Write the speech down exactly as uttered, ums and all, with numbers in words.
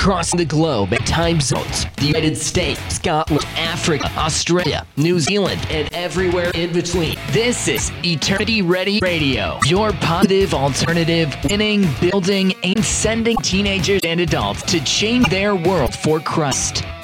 across the globe at time zones. The United States, Scotland, Africa, Australia, New Zealand, and everywhere in between. This is Eternity Ready Radio, your positive alternative, winning, building, and sending teenagers and adults to change their world for Christ.